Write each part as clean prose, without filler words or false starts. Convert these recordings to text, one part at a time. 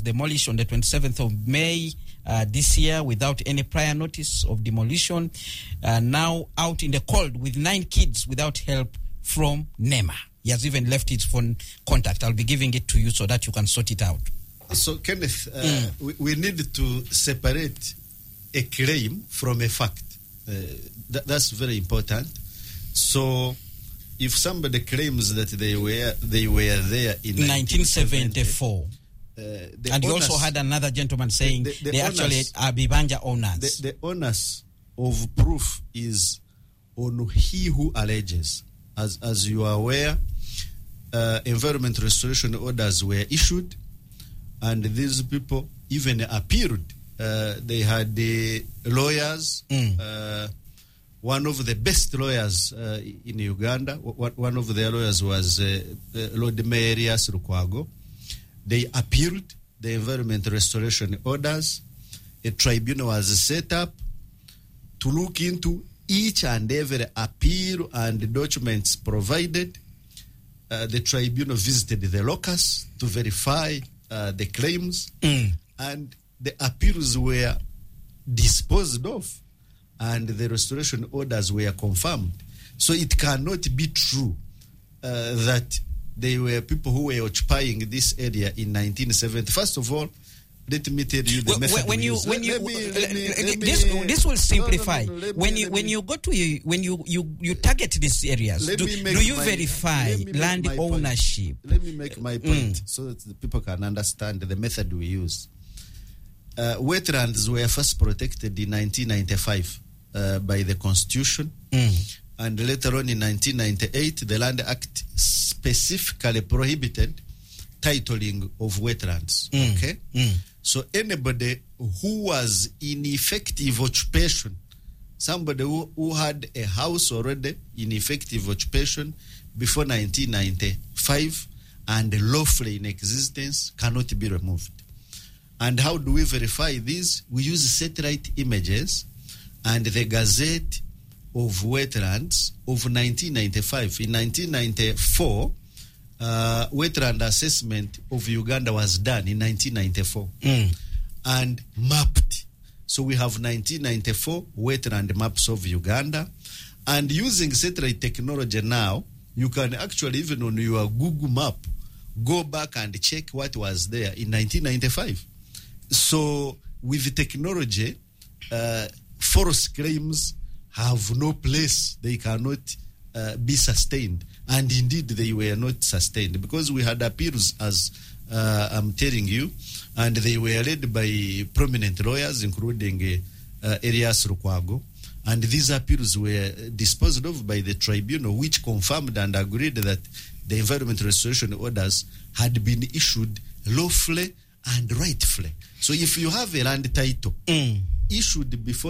demolished on the 27th of May this year without any prior notice of demolition. Now out in the cold with 9 kids without help from NEMA. He has even left his phone contact. I'll be giving it to you so that you can sort it out. So, Kenneth, we need to separate a claim from a fact. That's very important. So, if somebody claims that they were there in 1974, and you also had another gentleman saying they actually are Bibanja owners. The onus of proof is on he who alleges. As you are aware, environment restoration orders were issued, and these people even appealed. They had the lawyers, one of the best lawyers in Uganda. One of their lawyers was Lord Merias Lukwago. They appealed the environment restoration orders. A tribunal was set up to look into each and every appeal and documents provided. The tribunal visited the locus to verify the claims, and the appeals were disposed of, and the restoration orders were confirmed. So it cannot be true that they were people who were occupying this area in 1970. First of all, let me tell you the method. This will simplify. When you target these areas, do you verify land ownership? Let me make my point so that the people can understand the method we use. Wetlands were first protected in 1995 by the Constitution, and later on in 1998, the Land Act specifically prohibited titling of wetlands. Okay? So anybody who was in effective occupation, somebody who had a house already in effective occupation before 1995 and lawfully in existence cannot be removed. And how do we verify this? We use satellite images and the Gazette of Wetlands of 1995. In 1994, wetland assessment of Uganda was done in 1994 and mapped. So we have 1994 wetland maps of Uganda, and using satellite technology now, you can actually, even on your Google map, go back and check what was there in 1995. So with the technology, false claims have no place. They cannot be sustained, and indeed they were not sustained because we had appeals, as I'm telling you, and they were led by prominent lawyers, including Elias Lukwago, and these appeals were disposed of by the tribunal, which confirmed and agreed that the environment restoration orders had been issued lawfully and rightfully. So if you have a land title issued before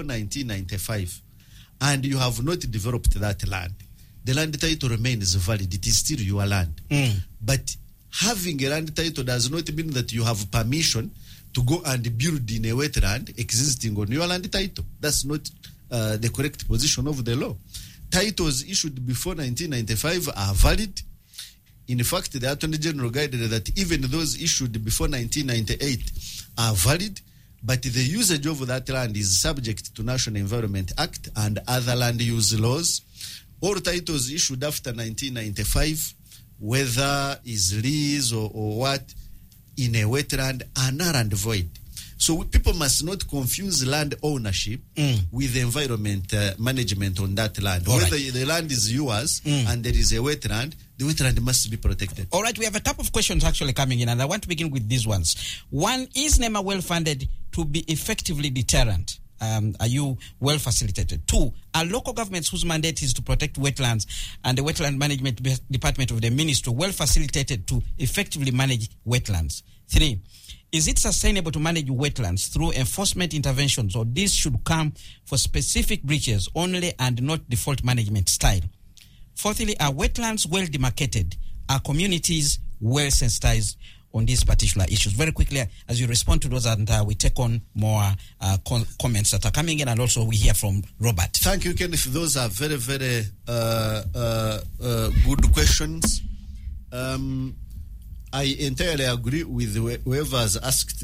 1995 and you have not developed that land, the land title remains valid. It is still your land. But having a land title does not mean that you have permission to go and build in a wetland existing on your land title. That's not the correct position of the law. Titles issued before 1995 are valid. In fact, the Attorney General guided that even those issued before 1998 are valid, but the usage of that land is subject to National Environment Act and other land use laws. All titles issued after 1995, whether is lease or what, in a wetland are null and void. So people must not confuse land ownership with environment management on that land. All Whether right. the land is yours and there is a wetland, the wetland must be protected. All right, we have a couple of questions actually coming in, and I want to begin with these ones. One, is NEMA well funded to be effectively deterrent? Are you well facilitated? 2, are local governments whose mandate is to protect wetlands and the Wetland Management Department of the Ministry well facilitated to effectively manage wetlands? 3, is it sustainable to manage wetlands through enforcement interventions, or this should come for specific breaches only and not default management style? 4thly, are wetlands well demarcated? Are communities well sensitized on these particular issues? Very quickly, as you respond to those, and we take on more comments that are coming in, and also we hear from Robert. Thank you, Kenneth. Those are very, very good questions. I entirely agree with whoever has asked